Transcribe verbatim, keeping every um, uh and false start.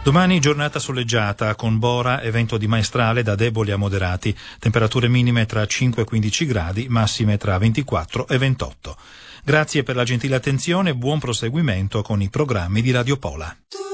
Domani giornata soleggiata con bora e vento di maestrale da deboli a moderati, temperature minime tra cinque e quindici gradi, massime tra ventiquattro e ventotto. Grazie per la gentile attenzione e buon proseguimento con i programmi di Radio Pola.